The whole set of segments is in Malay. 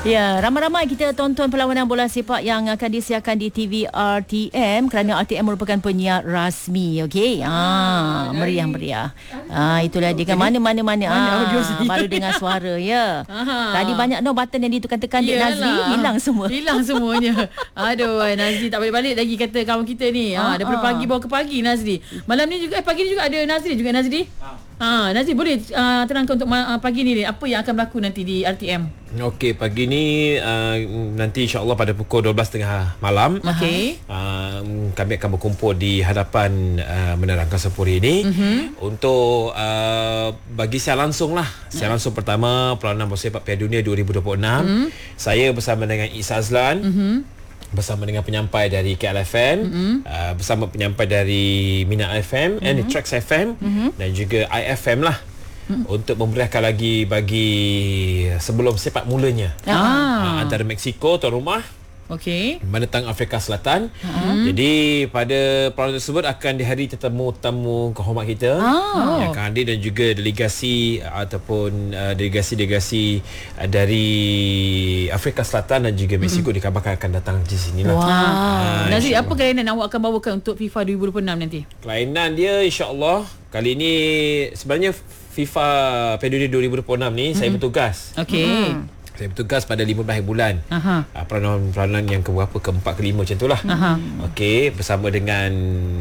Ya, ramai-ramai kita tonton perlawanan bola sepak yang akan disiarkan di TV RTM kerana RTM merupakan penyiar rasmi. Okey. Meriah-meriah. Itulah dia kan mana baru dengar suara ya. Tadi banyak button yang ditekan-tekan Dik Nazri hilang semua. Hilang semuanya. Aduh, Nazri tak balik lagi kata kawan kita ni. Daripada pagi bawa ke pagi Nazri. Malam ni juga pagi ni juga ada Nazri juga Nazri. Nazri boleh terangkan untuk pagi ni apa yang akan berlaku nanti di RTM? Okey, pagi ni nanti insya-Allah pada pukul 12.30 malam. Okey. Kami akan berkumpul di hadapan Menara Angkasa Puri ini untuk bagi siar langsung lah. Siar langsung pertama perlawanan bola sepak Piala Dunia 2026. Saya bersama dengan Isa Azlan. Bersama dengan penyampai dari KLFM, bersama penyampai dari Mina FM and Trax FM dan juga IFM lah, untuk memeriahkan lagi bagi sebelum sepak mulanya antara Mexico tuan rumah menentang Afrika Selatan. Jadi pada perlawanan tersebut akan dihadiri tetamu-tetamu kehormat kita yang akan hadir, dan juga delegasi ataupun delegasi dari Afrika Selatan dan juga Mexico dikabarkan akan datang di sini lah. Nazri, apa kelainan awak akan bawakan untuk FIFA 2026 nanti? Kelainan dia insya-Allah kali ini sebenarnya FIFA Piala Dunia 2026 ni saya bertugas. Saya bertugas pada 15 bulan. Peranan yang keberapa, keempat, kelima macam itulah. Okey, bersama dengan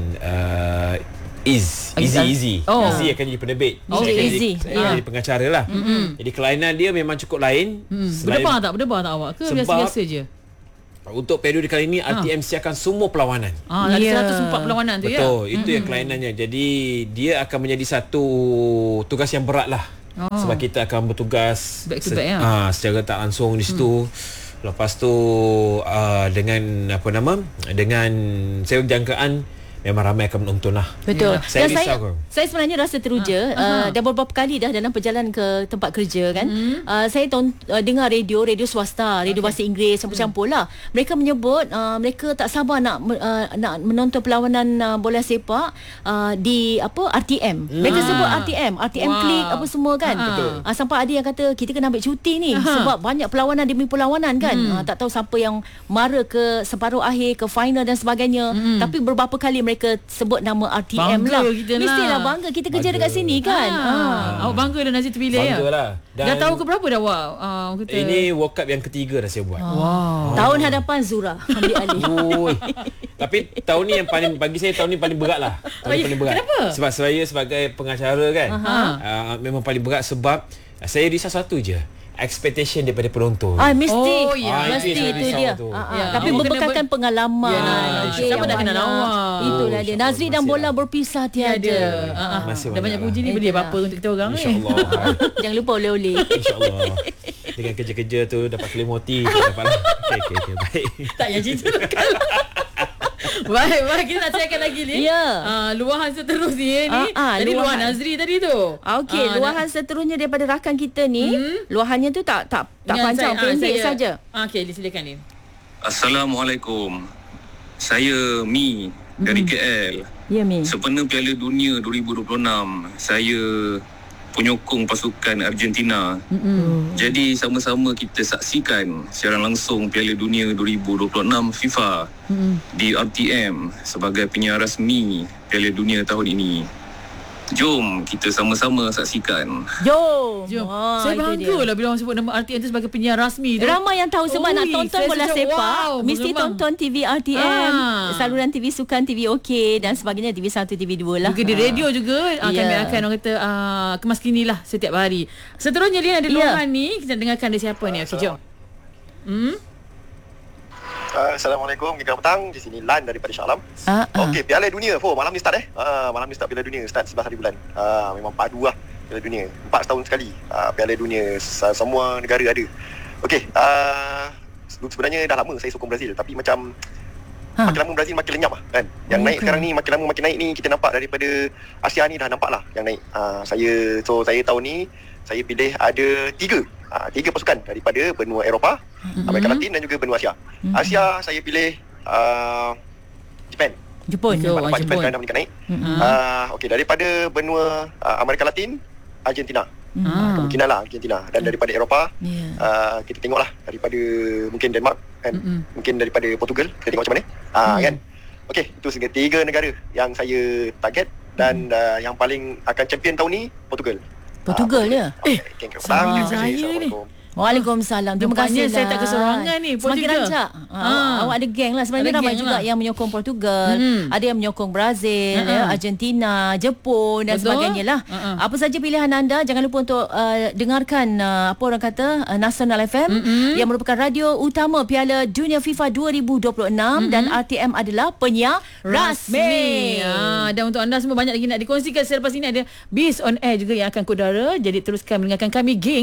Easy akan jadi penerbit. Easy. Saya jadi pengacara lah. Jadi kelainan dia memang cukup lain. Berdebar tak awak ke biasa-biasa je? Untuk periode kali ini RTM siarkan semua perlawanan. Ada 104 perlawanan tu. Betul, itu yang kelainannya. Jadi dia akan menjadi satu tugas yang berat lah. Sebab kita akan bertugas back to back secara tak langsung di situ. Lepas tu dengan dengan saya jangkaan memang ramai akan menonton lah. Betul. Saya sebenarnya rasa teruja. Dah beberapa kali dah dalam perjalanan ke tempat kerja kan. Saya dengar radio swasta, radio bahasa Inggeris campur-campur lah. Mereka menyebut mereka tak sabar nak menonton perlawanan bola sepak di RTM. Mereka sebut RTM klik apa semua kan. Sampai ada yang kata kita kena ambil cuti ni sebab banyak perlawanan demi perlawanan kan. Tak tahu siapa yang mara ke separuh akhir, ke final dan sebagainya. Tapi beberapa kali mereka sebut nama RTM bangga lah. Mestilah bangga kita kerja dekat sini kan. Awak bangga dah Nazri terpilih ya? Bangga lah. Dah tahu ke berapa dah awak? Ini World Cup yang ketiga dah saya buat. Tahun hadapan Zura ambil alih. Tapi tahun ni yang paling, bagi saya tahun ni paling berat lah. Paling berat. Kenapa? Sebab saya sebagai pengacara kan, memang paling berat sebab saya risau satu je, expectation daripada penonton. Mesti itu dia. Tapi berbekalkan pengalaman. Siapa nak kenal awak? Itulah dia. Nazri dan bola berpisah tiada. Dah banyak puji ni, beli apa-apa untuk kita orang. InsyaAllah. Jangan lupa oleh-oleh. InsyaAllah. Dengan kerja-kerja tu dapat kelimoti. Okey, baik. Tak payah cerita Baik, kita nak cakap lagi ni. Luahan seterusnya ni. Tadi luahan Nazri tadi tu. Okey, luahan seterusnya daripada rakan kita ni. Luahannya tu tak panjang, pendek saja. Okey, silakan ni. Assalamualaikum. Saya Mi dari KL. Ya, Mi. Sempena Piala Dunia 2026, saya penyokong pasukan Argentina. Jadi sama-sama kita saksikan siaran langsung Piala Dunia 2026 FIFA di RTM sebagai penyiar rasmi Piala Dunia tahun ini. Jom kita sama-sama saksikan. Jom. Saya bangga lah bila orang sebut nama RTM tu sebagai penyiar rasmi tu. Ramai yang tahu sebab nak tonton bola sepak mesti tonton TV RTM, saluran TV Sukan, TV OK dan sebagainya, TV 1, TV 2 lah. Juga di radio juga kami akan orang kata kemas kini lah setiap hari. Seterusnya Lian ada luahan ni, kita dengarkan dari siapa ni. Okey, jom. Assalamualaikum, selamat petang. Di sini Lan daripada Shah Alam. Okey, Piala Dunia. Malam ni start malam ni start Piala Dunia, start 11 hari bulan. Memang padu lah Piala Dunia. 4 tahun sekali Piala Dunia, semua negara ada. Okey, sebenarnya dah lama saya sokong Brazil, tapi macam makin lama Brazil makin lenyap lah kan. Yang naik sekarang ni, makin lama makin naik ni, kita nampak daripada Asia ni dah nampak lah yang naik. Saya tahun ni saya pilih ada 3 pasukan daripada benua Eropah, Amerika Latin dan juga benua Asia. Asia saya pilih Jepun. Jepun dah meningkat naik. Okey, daripada benua Amerika Latin, Argentina. Kemungkinan lah Argentina. Dan daripada Eropah, kita tengoklah daripada mungkin Denmark kan, mungkin daripada Portugal, kita tengok macam mana kan. Okey, itu 3 negara yang saya target. Dan yang paling akan champion tahun ni Portugal. Portugal ya? Sama saya ni. Waalaikumsalam. Terima kasih. Saya tak keserangan ni. Semakin rancak. Awak ada geng lah. Sebenarnya ramai juga yang menyokong Portugal. Ada yang menyokong Brazil, Argentina, Jepun dan sebagainya lah. Apa saja pilihan anda, jangan lupa untuk dengarkan apa orang kata Nasional FM yang merupakan radio utama Piala Dunia FIFA 2026 dan RTM adalah penyiar rasmi. Dan untuk anda semua banyak lagi nak dikongsikan. Selepas ini ada Biz on Air juga yang akan kudara. Jadi teruskan mendengarkan kami, geng.